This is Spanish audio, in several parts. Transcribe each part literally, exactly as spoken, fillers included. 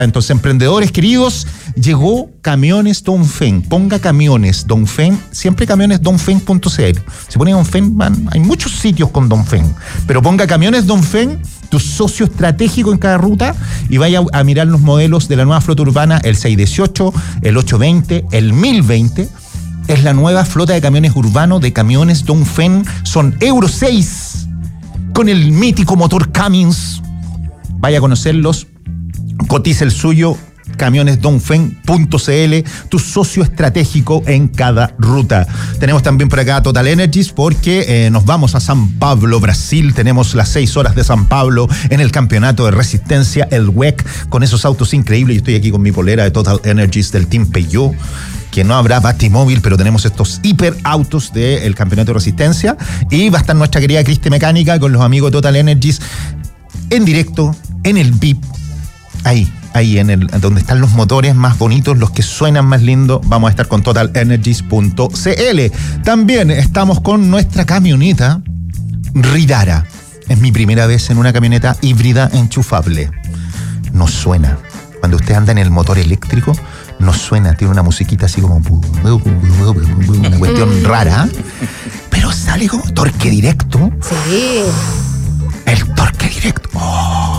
Entonces, emprendedores queridos, llegó Camiones Dongfeng. Ponga Camiones Dongfeng, siempre camiones dongfeng punto c l. Si pone Dongfeng, man, hay muchos sitios con Dongfeng, pero ponga Camiones Dongfeng, tu socio estratégico en cada ruta, y vaya a mirar los modelos de la nueva flota urbana, el seiscientos dieciocho, el ochocientos veinte, el mil veinte. Es la nueva flota de camiones urbanos de Camiones Dongfeng. Son Euro seis con el mítico motor Cummins. Vaya a conocerlos. Cotiza el suyo, camiones dongfeng punto c l, tu socio estratégico en cada ruta. Tenemos también por acá Total Energies, porque eh, nos vamos a San Pablo, Brasil. Tenemos las seis horas de San Pablo en el campeonato de resistencia, el W E C, con esos autos increíbles. Yo estoy aquí con mi polera de Total Energies del Team Peugeot, que no habrá Batimóvil, pero tenemos estos hiperautos del campeonato de resistencia. Y va a estar nuestra querida Cristi Mecánica con los amigos de Total Energies en directo, en el V I P. Ahí, ahí en el donde están los motores más bonitos, los que suenan más lindos. Vamos a estar con total energies punto c l. También estamos con nuestra camioneta Ridara. Es mi primera vez en una camioneta híbrida enchufable. No suena. Cuando usted anda en el motor eléctrico, no suena. Tiene una musiquita así como una cuestión rara, pero sale como torque directo. Sí. El torque directo. Oh.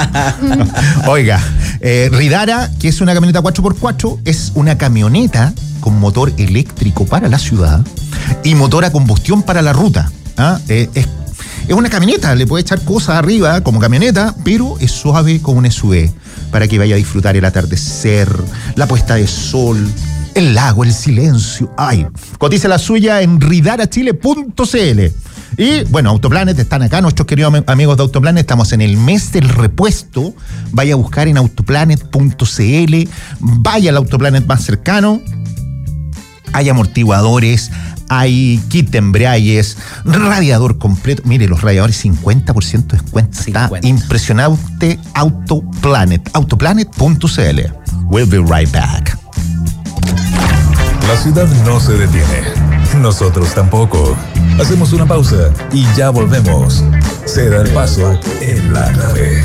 Oiga, eh, Ridara, que es una camioneta cuatro por cuatro, es una camioneta con motor eléctrico para la ciudad y motor a combustión para la ruta. ¿Ah? Eh, es, es una camioneta, le puede echar cosas arriba como camioneta, pero es suave como un S U V, para que vaya a disfrutar el atardecer, la puesta de sol, el lago, el silencio. Ay, cotice la suya en ridara chile punto c l. Y bueno, Autoplanet están acá, nuestros queridos amigos de Autoplanet. Estamos en el mes del repuesto. Vaya a buscar en autoplanet punto c l. Vaya al Autoplanet más cercano. Hay amortiguadores, hay kit de embragues, radiador completo. Mire, los radiadores cincuenta por ciento de descuento. Está impresionante. Autoplanet. autoplanet punto c l. We'll be right back. La ciudad no se detiene. Nosotros tampoco. Hacemos una pausa y ya volvemos. Se da el paso en la nave.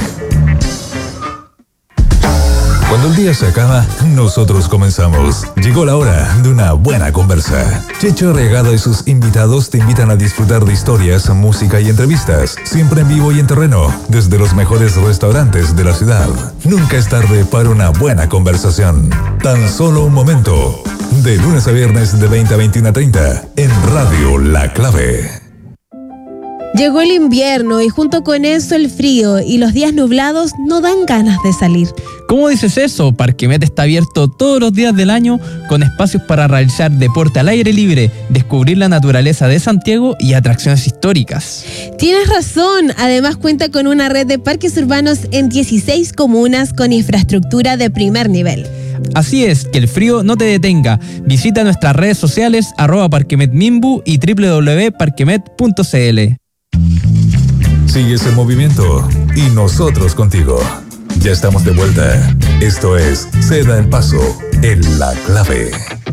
Cuando el día se acaba, nosotros comenzamos. Llegó la hora de una buena conversa. Checho Regado y sus invitados te invitan a disfrutar de historias, música y entrevistas, siempre en vivo y en terreno, desde los mejores restaurantes de la ciudad. Nunca es tarde para una buena conversación. Tan solo un momento. De lunes a viernes de veinte a veintiuno treinta en Radio La Clave. Llegó el invierno y junto con eso el frío, y los días nublados no dan ganas de salir. ¿Cómo dices eso? Parquemet está abierto todos los días del año con espacios para realizar deporte al aire libre, descubrir la naturaleza de Santiago y atracciones históricas. Tienes razón, además cuenta con una red de parques urbanos en dieciséis comunas con infraestructura de primer nivel. Así es, que el frío no te detenga. Visita nuestras redes sociales arroba parquemetmimbu y doble u doble u doble u punto parquemet punto c l. Sigues en movimiento y nosotros contigo. Ya estamos de vuelta. Esto es Se da el paso en La Clave.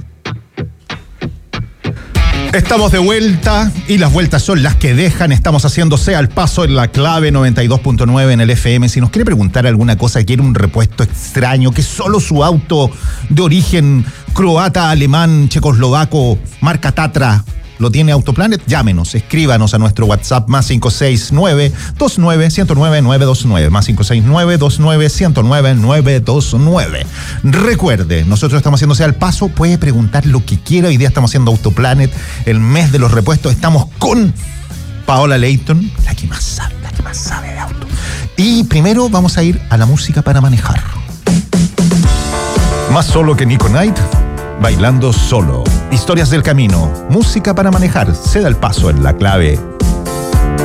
Estamos de vuelta y las vueltas son las que dejan. Estamos haciendo Sea el Paso en La Clave noventa y dos punto nueve en el F M. Si nos quiere preguntar alguna cosa, quiere un repuesto extraño, que solo su auto de origen croata, alemán, checoslovaco, marca Tatra, lo tiene Autoplanet, llámenos, escríbanos a nuestro WhatsApp más cinco seis nueve, dos nueve, uno cero nueve, nueve dos nueve, más cinco seis nueve, dos nueve, uno cero nueve, nueve dos nueve. Recuerde, nosotros estamos haciendo Sea el Paso, puede preguntar lo que quiera. Hoy día estamos haciendo Autoplanet, el mes de los repuestos. Estamos con Paola Leighton, la que más sabe, la que más sabe de auto. Y primero vamos a ir a la música para manejar. Más solo que Nico Knight, Bailando Solo. Historias del camino, música para manejar. Se da el paso en La Clave.